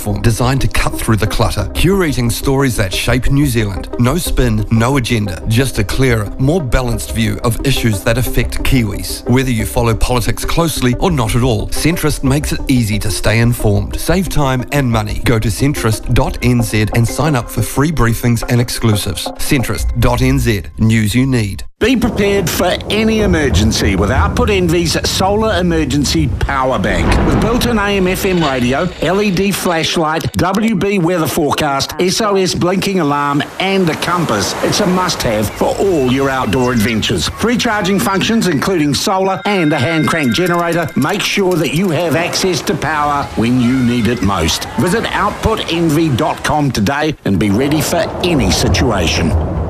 platform designed to cut through the clutter, curating stories that shape New Zealand. No spin, no agenda, just a clearer, more balanced view of issues that affect Kiwis. Whether you follow politics closely or not at all, Centrist makes it easy to stay informed. Save time and money. Go to centrist.nz and sign up for free briefings and exclusives. Centrist.nz. News you need. Be prepared for any emergency with Output Envy's Solar Emergency Power Bank. With built-in AM/FM radio, LED flashlight, WB weather forecast, SOS blinking alarm and a compass, it's a must-have for all your outdoor adventures. Free charging functions including solar and a hand-crank generator. Make sure that you have access to power when you need it most. Visit outputenvy.com today and be ready for any situation.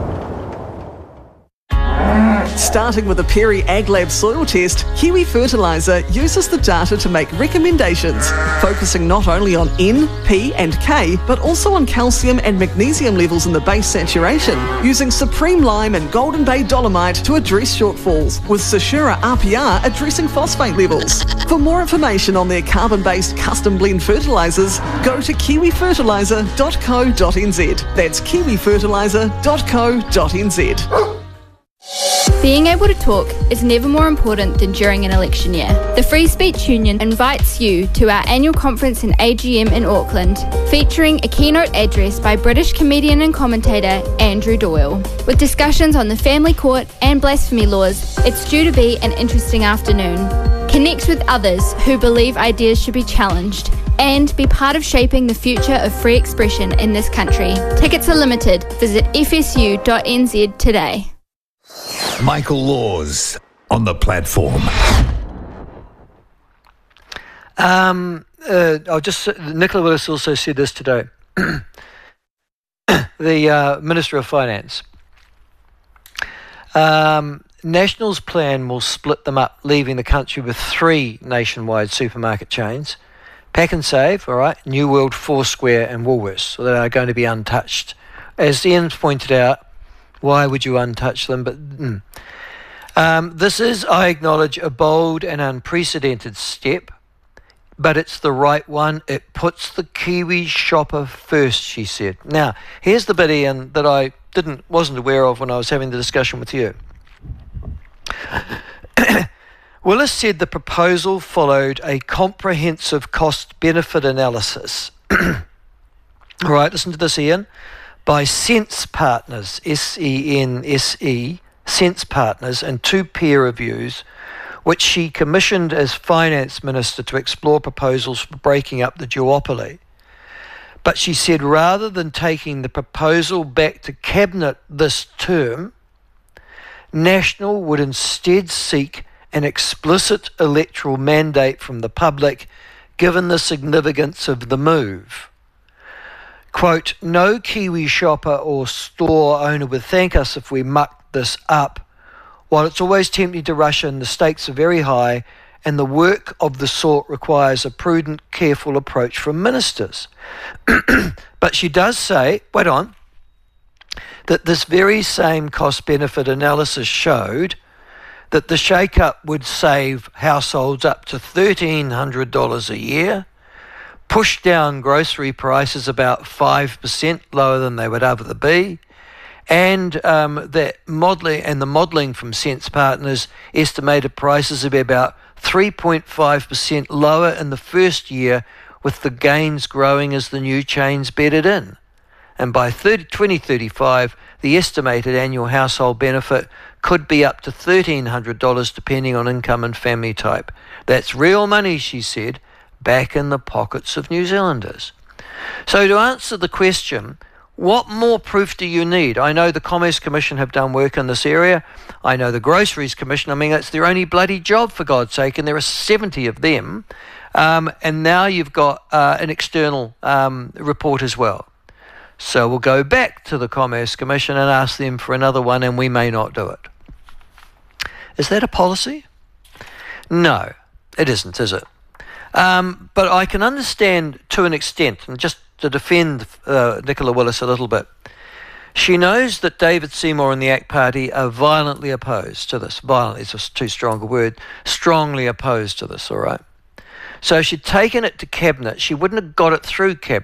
Starting with a Perry AgLab soil test, Kiwi Fertiliser uses the data to make recommendations, focusing not only on N, P and K, but also on calcium and magnesium levels in the base saturation, using Supreme Lime and Golden Bay Dolomite to address shortfalls, with Sashura RPR addressing phosphate levels. For more information on their carbon-based custom blend fertilisers, go to kiwifertiliser.co.nz. That's kiwifertiliser.co.nz. Being able to talk is never more important than during an election year. The Free Speech Union invites you to our annual conference and AGM in Auckland, featuring a keynote address by British comedian and commentator Andrew Doyle. With discussions on the family court and blasphemy laws, it's due to be an interesting afternoon. Connect with others who believe ideas should be challenged and be part of shaping the future of free expression in this country. Tickets are limited. Visit fsu.nz today. Michael Laws on the platform. Nicola Willis also said this today. The Minister of Finance. National's plan will split them up, leaving the country with 3 nationwide supermarket chains. Pack and Save, all right, New World, Foursquare and Woolworths, so they are going to be untouched. As Ian's pointed out, why would you untouch them? But this is, I acknowledge, a bold and unprecedented step, but it's the right one. It puts the Kiwi shopper first, she said. Now, here's the bit, Ian, that I wasn't aware of when I was having the discussion with you. Willis said the proposal followed a comprehensive cost-benefit analysis. All right, listen to this, Ian. By Sense Partners, S-E-N-S-E, Sense Partners, and 2 peer reviews, which she commissioned as Finance Minister to explore proposals for breaking up the duopoly. But she said rather than taking the proposal back to Cabinet this term, National would instead seek an explicit electoral mandate from the public, given the significance of the move. Quote, no Kiwi shopper or store owner would thank us if we mucked this up. While it's always tempting to rush in, the stakes are very high and the work of the sort requires a prudent, careful approach from ministers. But she does say, wait on, that this very same cost-benefit analysis showed that the shake-up would save households up to $1,300 a year, push down grocery prices about 5% lower than they would otherwise be, and the modelling from Sense Partners estimated prices to be about 3.5% lower in the first year, with the gains growing as the new chains bedded in. And by 2035, the estimated annual household benefit could be up to $1,300 depending on income and family type. That's real money, she said, back in the pockets of New Zealanders. So to answer the question, what more proof do you need? I know the Commerce Commission have done work in this area. I know the Groceries Commission. I mean, that's their only bloody job, for God's sake, and there are 70 of them. And now you've got an external report as well. So we'll go back to the Commerce Commission and ask them for another one, and we may not do it. Is that a policy? No, it isn't, is it? But I can understand to an extent, and just to defend Nicola Willis a little bit, she knows that David Seymour and the ACT Party are violently opposed to this. Violently is just too strong a word. Strongly opposed to this, all right? So if she'd taken it to Cabinet, she wouldn't have got it through Cabinet.